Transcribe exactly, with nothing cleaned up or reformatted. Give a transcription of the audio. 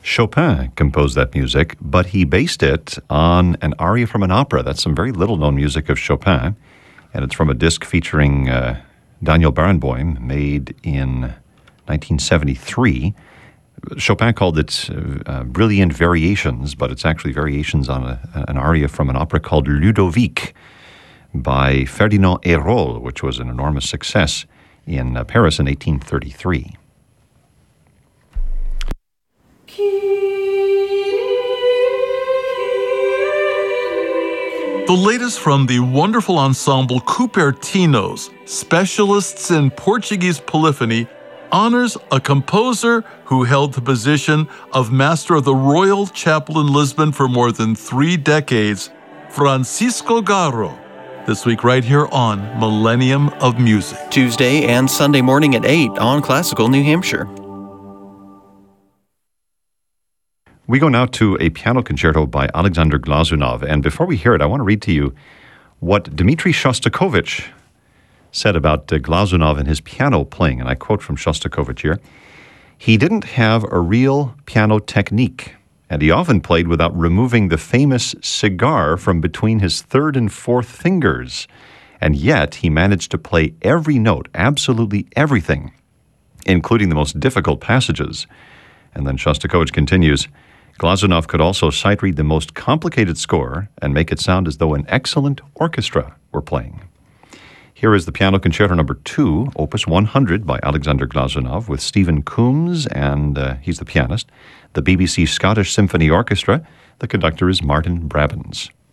Chopin composed that music, but he based it on an aria from an opera. That's some very little-known music of Chopin, and it's from a disc featuring uh, Daniel Barenboim, made in nineteen seventy-three. Chopin called it uh, Brilliant Variations, but it's actually variations on a, an aria from an opera called Ludovic by Ferdinand Hérold, which was an enormous success in uh, Paris in eighteen thirty-three. The latest from the wonderful ensemble Cupertinos, specialists in Portuguese polyphony, honors a composer who held the position of Master of the Royal Chapel in Lisbon for more than three decades, Francisco Garro. This week right here on Millennium of Music. Tuesday and Sunday morning at eight on Classical New Hampshire. We go now to a piano concerto by Alexander Glazunov. And before we hear it, I want to read to you what Dmitri Shostakovich said about uh, Glazunov and his piano playing. And I quote from Shostakovich here: "He didn't have a real piano technique, and he often played without removing the famous cigar from between his third and fourth fingers. And yet he managed to play every note, absolutely everything, including the most difficult passages." And then Shostakovich continues, "Glazunov could also sight read the most complicated score and make it sound as though an excellent orchestra were playing." Here is the Piano Concerto Number two, Opus one hundred by Alexander Glazunov with Stephen Coombs, and uh, he's the pianist. The B B C Scottish Symphony Orchestra. The conductor is Martin Brabbins.